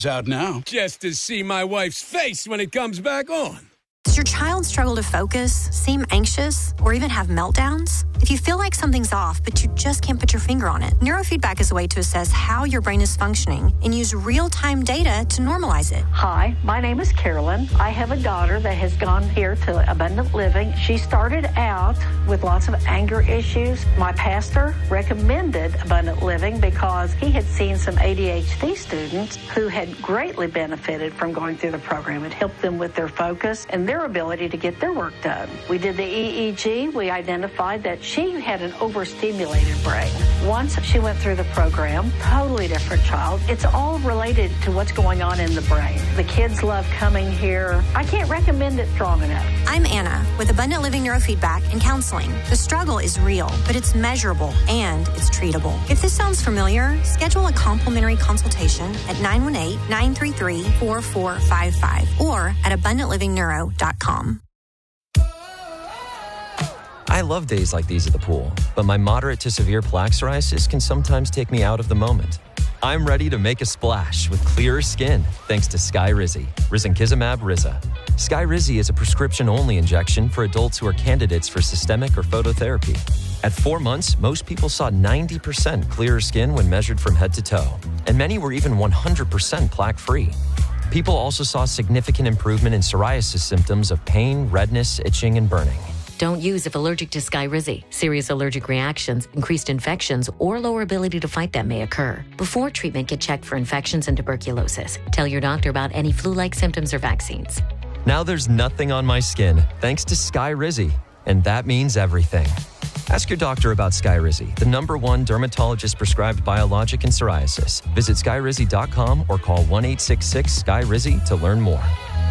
Out now. Just to see my wife's face when it comes back on. Does your child struggle to focus, seem anxious, or even have meltdowns? If you feel like something's off, but you just can't put your finger on it, neurofeedback is a way to assess how your brain is functioning and use real-time data to normalize it. Hi, my name is Carolyn. I have a daughter that has gone here to Abundant Living. She started out with lots of anger issues. My pastor recommended Abundant Living because he had seen some ADHD students who had greatly benefited from going through the program. It helped them with their focus and their ability to get their work done. We did the EEG. We identified that she had an overstimulated brain. Once she went through the program, totally different child. It's all related to what's going on in the brain. The kids love coming here. I can't recommend it strong enough. I'm Anna with Abundant Living Neurofeedback and Counseling. The struggle is real, but it's measurable and it's treatable. If this sounds familiar, schedule a complimentary consultation at 918-933-4455 or at abundantlivingnneuro.com. I love days like these at the pool, but my moderate to severe plaque psoriasis can sometimes take me out of the moment. I'm ready to make a splash with clearer skin thanks to Skyrizi, risankizumab Riza. Skyrizi is a prescription-only injection for adults who are candidates for systemic or phototherapy. At 4 months, most people saw 90% clearer skin when measured from head to toe, and many were even 100% plaque-free. People also saw significant improvement in psoriasis symptoms of pain, redness, itching, and burning. Don't use if allergic to Skyrizi. Serious allergic reactions, increased infections, or lower ability to fight them may occur. Before treatment, get checked for infections and tuberculosis. Tell your doctor about any flu-like symptoms or vaccines. Now there's nothing on my skin thanks to Skyrizi, and that means everything. Ask your doctor about Skyrizi, the #1 dermatologist-prescribed biologic in psoriasis. Visit Skyrizi.com or call 1-866-SKY-RIZI to learn more.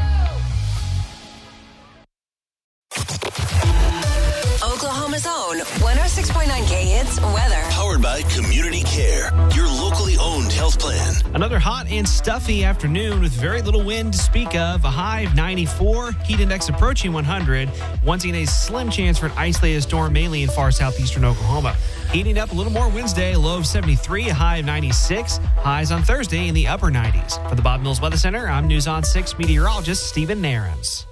Oklahoma's own 106.9 K-Hits weather. Powered by Community Care, your locally owned health plan. Another hot and stuffy afternoon with very little wind to speak of. A high of 94, heat index approaching 100. Once again, a slim chance for an isolated storm, mainly in far southeastern Oklahoma. Heating up a little more Wednesday, a low of 73, a high of 96. Highs on Thursday in the upper 90s. For the Bob Mills Weather Center, I'm News on 6 meteorologist Stephen Nairns.